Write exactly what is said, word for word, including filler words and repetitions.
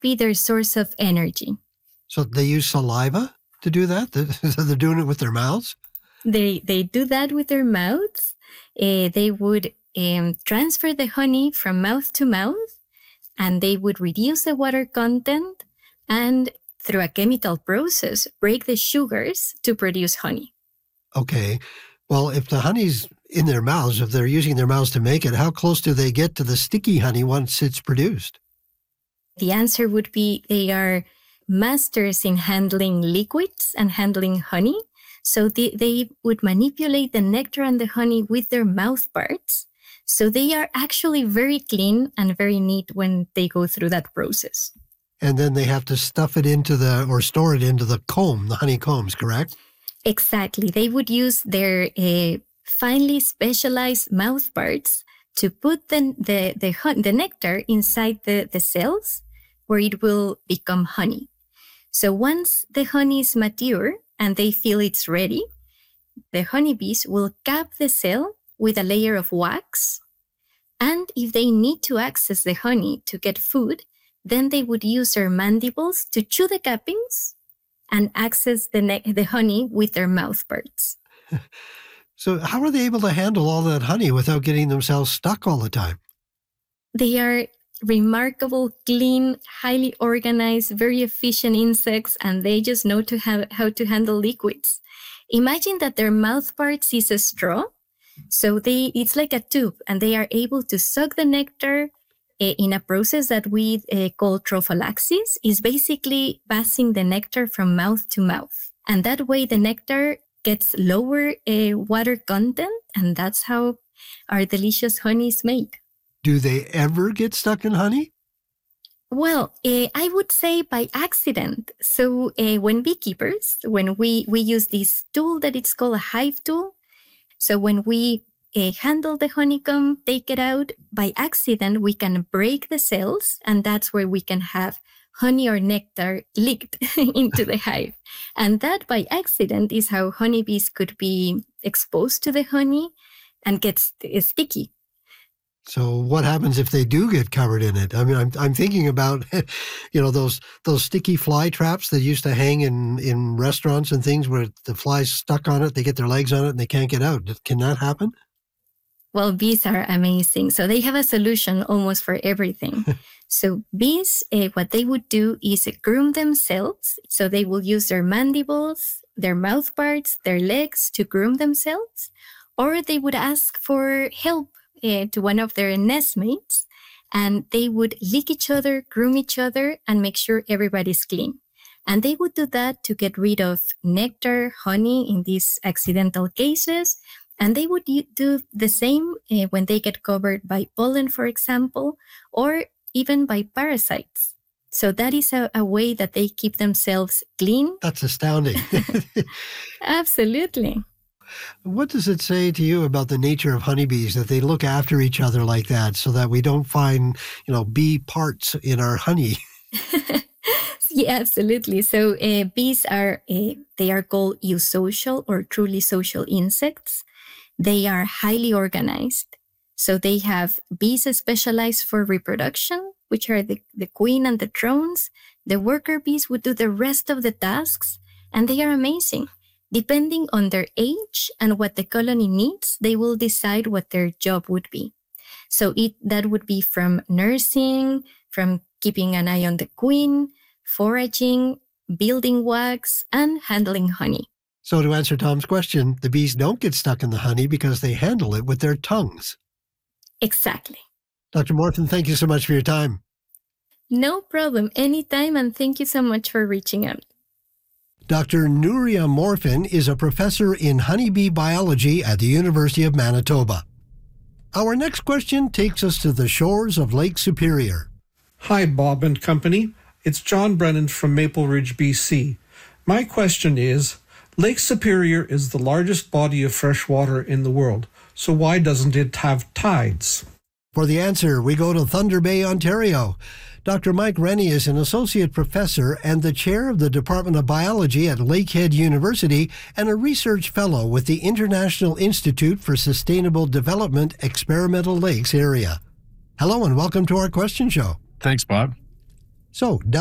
be their source of energy. So they use saliva to do that? So they're doing it with their mouths? They they do that with their mouths. Uh, they would um, transfer the honey from mouth to mouth, and they would reduce the water content and, through a chemical process, break the sugars to produce honey. Okay. Well, if the honey's in their mouths, if they're using their mouths to make it, how close do they get to the sticky honey once it's produced? The answer would be they are masters in handling liquids and handling honey. So they, they would manipulate the nectar and the honey with their mouth parts. So they are actually very clean and very neat when they go through that process. And then they have to stuff it into the, or store it into the comb, the honeycombs, correct? Exactly. They would use their uh, finely specialized mouth parts to put the, the, the, the nectar inside the, the cells where it will become honey. So once the honey is mature and they feel it's ready, the honeybees will cap the cell with a layer of wax. And if they need to access the honey to get food, then they would use their mandibles to chew the cappings and access the, ne- the honey with their mouth parts. So how are they able to handle all that honey without getting themselves stuck all the time? They are remarkable, clean, highly organized, very efficient insects, and they just know to have, how to handle liquids. Imagine that their mouth parts is a straw. So they it's like a tube, and they are able to suck the nectar uh, in a process that we uh, call trophallaxis. Is basically passing the nectar from mouth to mouth. And that way the nectar gets lower uh, water content, and that's how our delicious honey is made. Do they ever get stuck in honey? Well, uh, I would say by accident. So uh, when beekeepers, when we, we use this tool that it's called a hive tool, so when we uh, handle the honeycomb, take it out, by accident, we can break the cells, and that's where we can have honey or nectar leaked into the hive. And that by accident is how honeybees could be exposed to the honey and get st- sticky. So what happens if they do get covered in it? I mean, I'm I'm thinking about, you know, those those sticky fly traps that used to hang in, in restaurants and things where the flies stuck on it, they get their legs on it and they can't get out. Can that happen? Well, bees are amazing. So they have a solution almost for everything. So bees, uh, what they would do is groom themselves. So they will use their mandibles, their mouth parts, their legs to groom themselves, or they would ask for help Uh, to one of their nestmates, and they would lick each other, groom each other, and make sure everybody's clean. And they would do that to get rid of nectar, honey in these accidental cases. And they would do the same uh, when they get covered by pollen, for example, or even by parasites. So that is a, a way that they keep themselves clean. That's astounding. Absolutely. What does it say to you about the nature of honeybees, that they look after each other like that so that we don't find, you know, bee parts in our honey? Yeah, absolutely. So uh, bees are, uh, they are called eusocial or truly social insects. They are highly organized. So they have bees specialized for reproduction, which are the, the queen and the drones. The worker bees would do the rest of the tasks, and they are amazing. Depending on their age and what the colony needs, they will decide what their job would be. So it that would be from nursing, from keeping an eye on the queen, foraging, building wax, and handling honey. So to answer Tom's question, the bees don't get stuck in the honey because they handle it with their tongues. Exactly. Doctor Morfin, thank you so much for your time. No problem. Anytime, and thank you so much for reaching out. Doctor Nuria Morfin is a professor in honeybee biology at the University of Manitoba. Our next question takes us to the shores of Lake Superior. Hi, Bob and company. It's John Brennan from Maple Ridge, B C. My question is, Lake Superior is the largest body of fresh water in the world, so why doesn't it have tides? For the answer, we go to Thunder Bay, Ontario. Doctor Mike Rennie is an associate professor and the chair of the Department of Biology at Lakehead University and a research fellow with the International Institute for Sustainable Development Experimental Lakes area. Hello and welcome to our question show. Thanks, Bob. So,